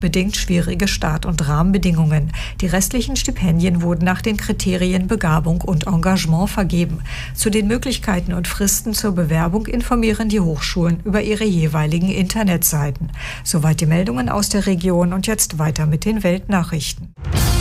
bedingt schwierige Start- und Rahmenbedingungen. Die restlichen Stipendien wurden nach den Kriterien Begabung und Engagement vergeben. Zu den Möglichkeiten und Fristen zur Bewerbung informieren die Hochschulen über ihre jeweiligen Internetseiten. Soweit die Meldungen aus der Region und jetzt weiter mit den Weltnachrichten.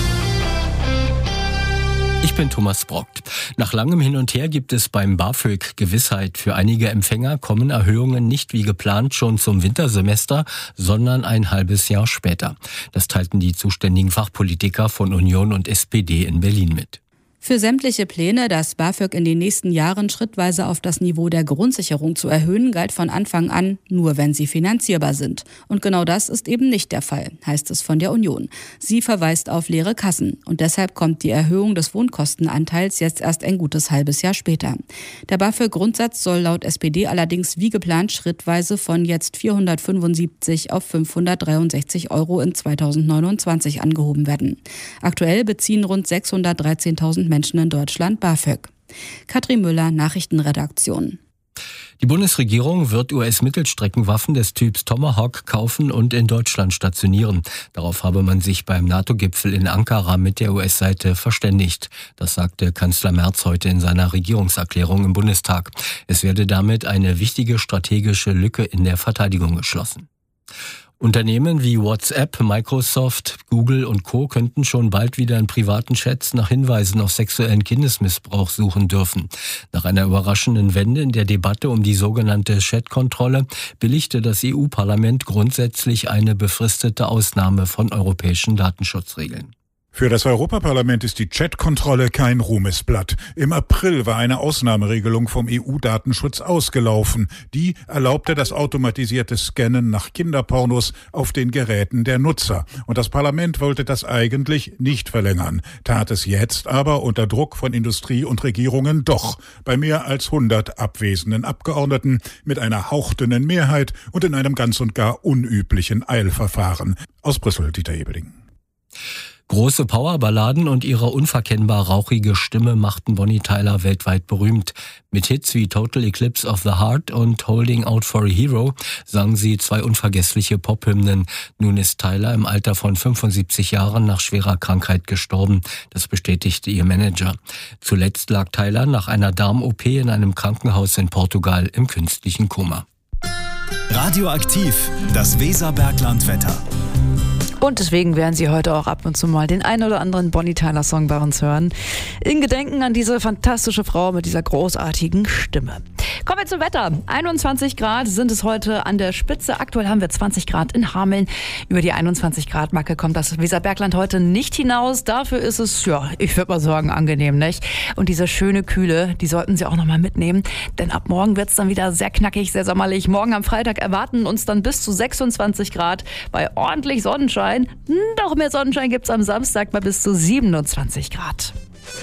Ich bin Thomas Brockt. Nach langem Hin und Her gibt es beim BAföG Gewissheit. Für einige Empfänger kommen Erhöhungen nicht wie geplant schon zum Wintersemester, sondern ein halbes Jahr später. Das teilten die zuständigen Fachpolitiker von Union und SPD in Berlin mit. Für sämtliche Pläne, das BAföG in den nächsten Jahren schrittweise auf das Niveau der Grundsicherung zu erhöhen, galt von Anfang an, nur wenn sie finanzierbar sind. Und genau das ist eben nicht der Fall, heißt es von der Union. Sie verweist auf leere Kassen. Und deshalb kommt die Erhöhung des Wohnkostenanteils jetzt erst ein gutes halbes Jahr später. Der BAföG-Grundsatz soll laut SPD allerdings wie geplant schrittweise von jetzt 475 auf 563 € in 2029 angehoben werden. Aktuell beziehen rund 613.000 Menschen in Deutschland BAföG. Katrin Müller, Nachrichtenredaktion. Die Bundesregierung wird US-Mittelstreckenwaffen des Typs Tomahawk kaufen und in Deutschland stationieren. Darauf habe man sich beim NATO-Gipfel in Ankara mit der US-Seite verständigt. Das sagte Kanzler Merz heute in seiner Regierungserklärung im Bundestag. Es werde damit eine wichtige strategische Lücke in der Verteidigung geschlossen. Unternehmen wie WhatsApp, Microsoft, Google und Co. könnten schon bald wieder in privaten Chats nach Hinweisen auf sexuellen Kindesmissbrauch suchen dürfen. Nach einer überraschenden Wende in der Debatte um die sogenannte Chat-Kontrolle billigte das EU-Parlament grundsätzlich eine befristete Ausnahme von europäischen Datenschutzregeln. Für das Europaparlament ist die Chat-Kontrolle kein Ruhmesblatt. Im April war eine Ausnahmeregelung vom EU-Datenschutz ausgelaufen. Die erlaubte das automatisierte Scannen nach Kinderpornos auf den Geräten der Nutzer. Und das Parlament wollte das eigentlich nicht verlängern, tat es jetzt aber unter Druck von Industrie und Regierungen doch. Bei mehr als 100 abwesenden Abgeordneten mit einer hauchdünnen Mehrheit und in einem ganz und gar unüblichen Eilverfahren. Aus Brüssel, Dieter Ebeling. Große Powerballaden und ihre unverkennbar rauchige Stimme machten Bonnie Tyler weltweit berühmt. Mit Hits wie Total Eclipse of the Heart und Holding Out for a Hero sang sie zwei unvergessliche Pophymnen. Nun ist Tyler im Alter von 75 Jahren nach schwerer Krankheit gestorben. Das bestätigte ihr Manager. Zuletzt lag Tyler nach einer Darm-OP in einem Krankenhaus in Portugal im künstlichen Koma. Radioaktiv, das Weserberglandwetter. Und deswegen werden Sie heute auch ab und zu mal den einen oder anderen Bonnie Tyler Song bei uns hören. In Gedenken an diese fantastische Frau mit dieser großartigen Stimme. Kommen wir zum Wetter. 21 Grad sind es heute an der Spitze. Aktuell haben wir 20 Grad in Hameln. Über die 21 Grad Marke kommt das Weserbergland heute nicht hinaus. Dafür ist es, ja, ich würde mal sagen, angenehm, nicht? Und diese schöne Kühle, die sollten Sie auch nochmal mitnehmen. Denn ab morgen wird es dann wieder sehr knackig, sehr sommerlich. Morgen am Freitag erwarten uns dann bis zu 26 Grad bei ordentlich Sonnenschein. Noch mehr Sonnenschein gibt es am Samstag bei bis zu 27 Grad.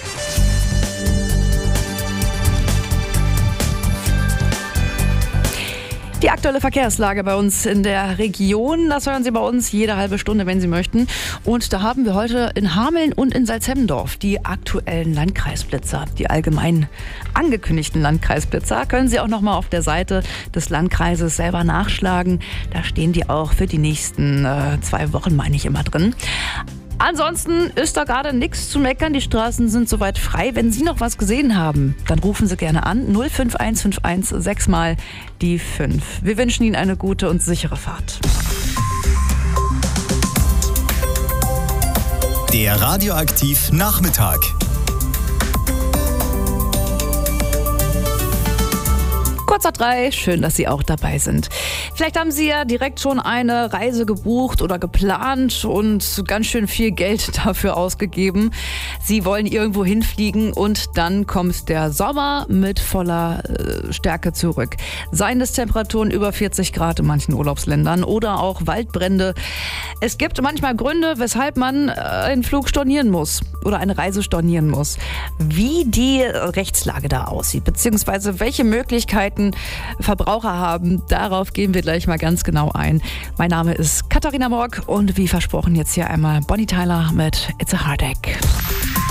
Die aktuelle Verkehrslage bei uns in der Region, das hören Sie bei uns jede halbe Stunde, wenn Sie möchten. Und da haben wir heute in Hameln und in Salzhemmendorf die aktuellen Landkreisblitzer, die allgemein angekündigten Landkreisblitzer. Können Sie auch noch mal auf der Seite des Landkreises selber nachschlagen. Da stehen die auch für die nächsten 2 Wochen, meine ich, immer drin. Ansonsten ist da gerade nichts zu meckern. Die Straßen sind soweit frei. Wenn Sie noch was gesehen haben, dann rufen Sie gerne an. 05151 6 mal die 5. Wir wünschen Ihnen eine gute und sichere Fahrt. Der Radioaktiv Nachmittag. Kurz nach 3, schön, dass Sie auch dabei sind. Vielleicht haben Sie ja direkt schon eine Reise gebucht oder geplant und ganz schön viel Geld dafür ausgegeben. Sie wollen irgendwo hinfliegen und dann kommt der Sommer mit voller Stärke zurück. Seien es Temperaturen über 40 Grad in manchen Urlaubsländern oder auch Waldbrände. Es gibt manchmal Gründe, weshalb man einen Flug stornieren muss oder eine Reise stornieren muss. Wie die Rechtslage da aussieht, beziehungsweise welche Möglichkeiten Verbraucher haben, darauf gehen wir gleich mal ganz genau ein. Mein Name ist Katharina Morg und wie versprochen jetzt hier einmal Bonnie Tyler mit It's a Heartache.